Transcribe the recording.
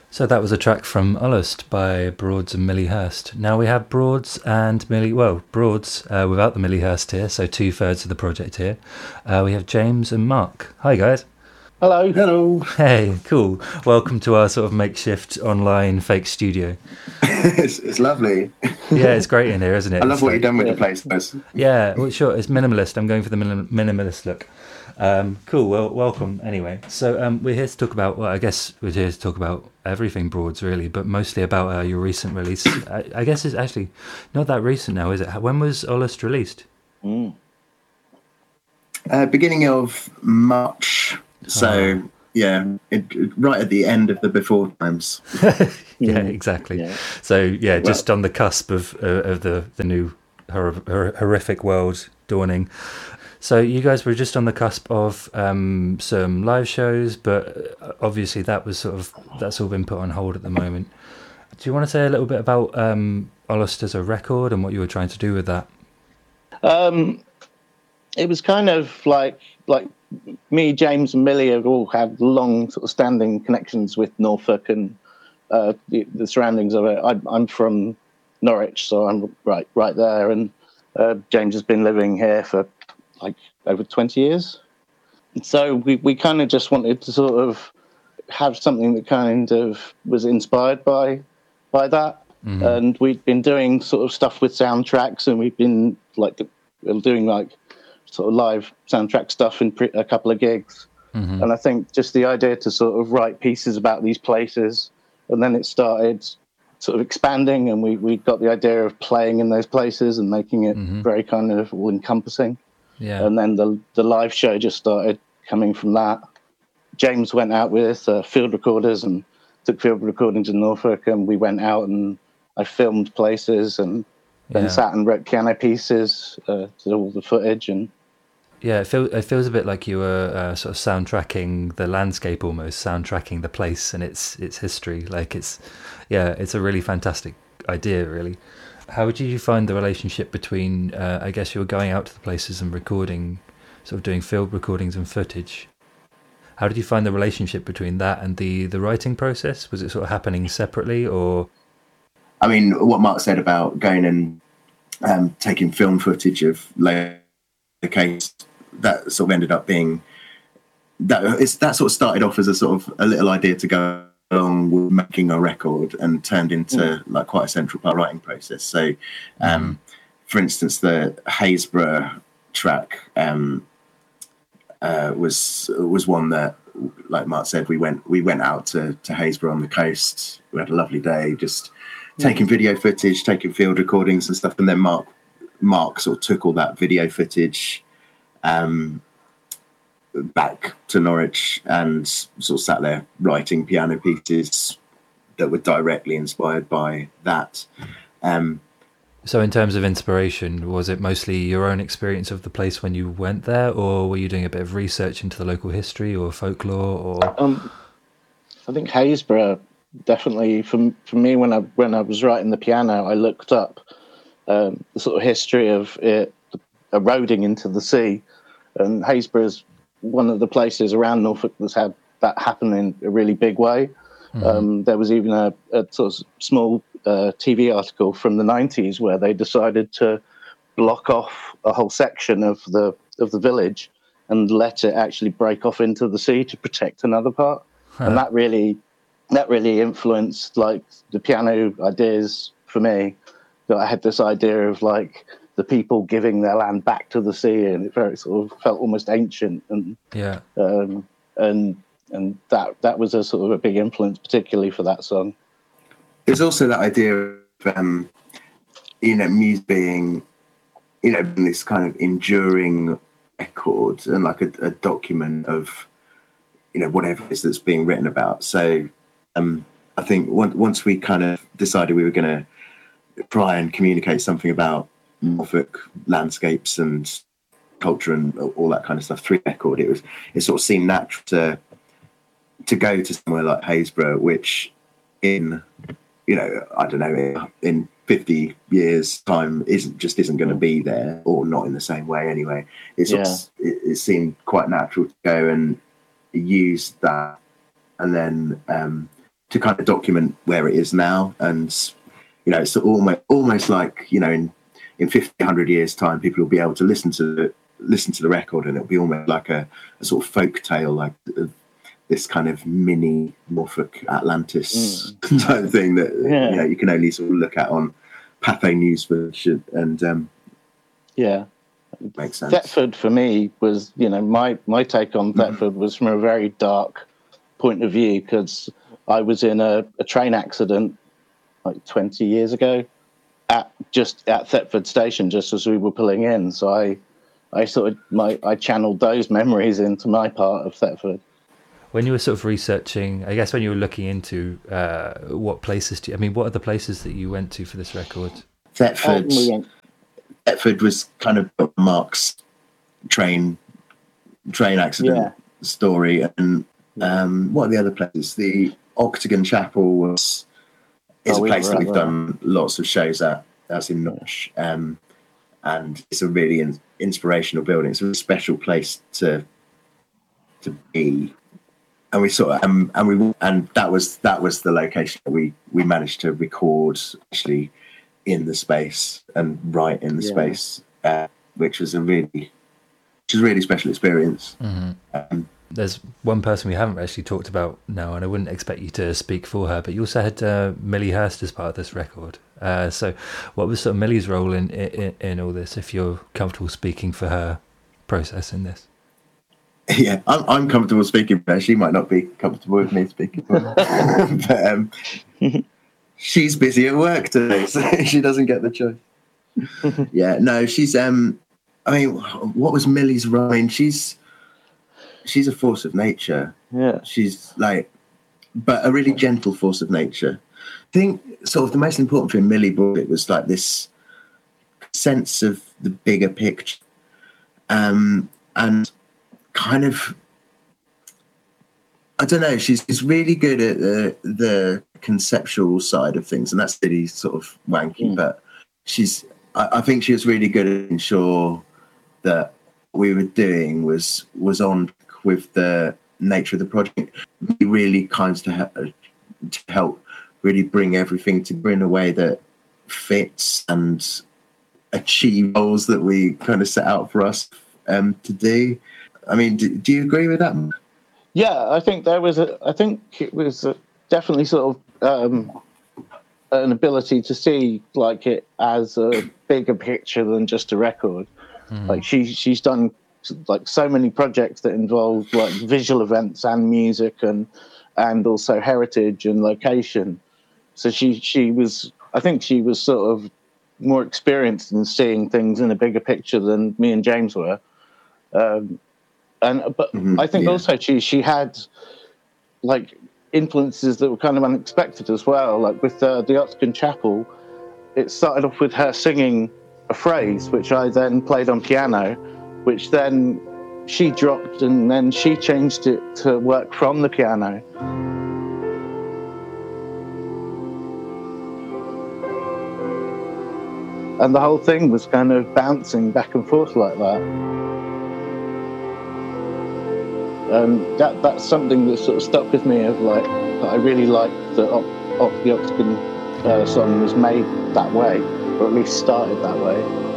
So that was a track from Ullust by Broads and Millie Hurst. Now we have Broads and Millie, well, Broads without the Millie Hurst here, so 2/3 of the project here. We have James and Mark. Hi guys. Hello. Hello. Hey, cool. Welcome to our sort of makeshift online fake studio. It's lovely. Yeah, it's great in here, isn't it? I love what you've done with the place, guys. Yeah, well, sure, it's minimalist. I'm going for the minimalist look. Cool. Well, welcome anyway. So we're here to talk about. Well, I guess we're here to talk about everything Broads, really, but mostly about your recent release. I guess it's actually not that recent now, is it? When was Ullust released? Beginning of March. So yeah, right at the end of the before times. Yeah, exactly. Yeah. So yeah, just on the cusp of the new horrific world dawning. So you guys were just on the cusp of some live shows, but obviously that's all been put on hold at the moment. Do you want to say a little bit about Ullust as a record and what you were trying to do with that? It was kind of like me, James, and Millie have all had long sort of standing connections with Norfolk and the surroundings of it. I'm from Norwich, so I'm right there, and James has been living here for like over 20 years. And so we kind of just wanted to sort of have something that kind of was inspired by that. Mm-hmm. And we'd been doing sort of stuff with soundtracks, and we've been doing like sort of live soundtrack stuff in a couple of gigs. Mm-hmm. And I think just the idea to sort of write pieces about these places, and then it started sort of expanding, and we got the idea of playing in those places and making it very kind of all encompassing. Yeah. And then the live show just started coming from that. James went out with field recorders and took field recordings in Norfolk, and we went out and I filmed places and sat and wrote piano pieces to all the footage. And yeah, it feels a bit like you were sort of soundtracking the landscape, almost soundtracking the place and its history. Like it's a really fantastic idea, really. How did you find the relationship between, I guess you were going out to the places and recording, sort of doing field recordings and footage. How did you find the relationship between that and the writing process? Was it sort of happening separately, or? I mean, what Mark said about going and taking film footage of the case, that sort of ended up being, that sort of started off as a sort of a little idea to go along with making a record, and turned into like quite a central part writing process. So for instance, the Haysborough track was one that, like Mark said, we went out to Haysborough on the coast. We had a lovely day just taking video footage, taking field recordings and stuff, and then Mark sort of took all that video footage back to Norwich and sort of sat there writing piano pieces that were directly inspired by that. So in terms of inspiration, was it mostly your own experience of the place when you went there, or were you doing a bit of research into the local history or folklore? Or I think Haysborough definitely, for me, when I was writing the piano, I looked up the sort of history of it eroding into the sea, and Haysborough is one of the places around Norfolk that's had that happen in a really big way. Mm-hmm. There was even a sort of small TV article from the 90s where they decided to block off a whole section of the village and let it actually break off into the sea to protect another part. And that really influenced like the piano ideas for me. That I had this idea of like the people giving their land back to the sea, and it very sort of felt almost ancient, and and that was a sort of a big influence, particularly for that song. There's also that idea of music being this kind of enduring record and like a document of whatever it is that's being written about. So I think once we kind of decided we were going to try and communicate something about Norfolk landscapes and culture and all that kind of stuff through record, it sort of seemed natural to go to somewhere like Haysborough, which in I don't know, in 50 years time isn't going to be there, or not in the same way anyway. It seemed quite natural to go and use that, and then kind of document where it is now. And it's almost like in 50, 100 years time, people will be able to listen to the record, and it'll be almost like a sort of folk tale, like this kind of mini Norfolk Atlantis type thing that you can only sort of look at on Pathé News version, and makes sense. Thetford for me was, my take on Thetford was from a very dark point of view, because I was in a train accident like 20 years ago at Thetford station, just as we were pulling in. So I channeled those memories into my part of Thetford. When you were sort of researching, I guess when you were looking into what places what are the places that you went to for this record? Thetford was kind of Mark's train accident story, and what are the other places? The Octagon Chapel is a place that we've done lots of shows at. That's in Norwich, and it's a really inspirational building. It's a special place to be. And we sort of and that was the location that we managed to record actually in the space and write in the space, which was a really special experience. Mm-hmm. There's one person we haven't actually talked about now, and I wouldn't expect you to speak for her, but you also had Millie Hurst as part of this record. So what was sort of Millie's role in all this, if you're comfortable speaking for her process in this? Yeah, I'm comfortable speaking for her. She might not be comfortable with me speaking for her. But she's busy at work today, so she doesn't get the choice. Yeah, no, she's... what was Millie's role? I mean, she's a force of nature. Yeah. She's but a really gentle force of nature. I think sort of the most important thing Millie brought it was like this sense of the bigger picture. And kind of, I don't know, she's really good at the conceptual side of things, and that's really sort of wanky, but I think she was really good at ensure that what we were doing was on with the nature of the project. It really kinds to help really bring everything together in a way that fits and achieve goals that we kind of set out for us to do. I mean, do you agree with that? Yeah, I think it was definitely sort of an ability to see it as a bigger picture than just a record. Like she's done so many projects that involve visual events and music and also heritage and location. So she was sort of more experienced in seeing things in a bigger picture than me and James were. I think also she had influences that were kind of unexpected as well. Like with the Octagon Chapel, it started off with her singing a phrase, which I then played on piano, which then she dropped, and then she changed it to work from the piano. And the whole thing was kind of bouncing back and forth like that. And that's something that sort of stuck with me, of that I really liked that the Octagon song was made that way, or at least started that way.